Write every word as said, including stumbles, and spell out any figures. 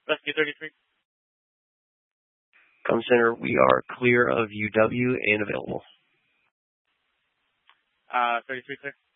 Rescue thirty-three. Com Center, we are clear of U W and available. Uh, thirty-three, clear.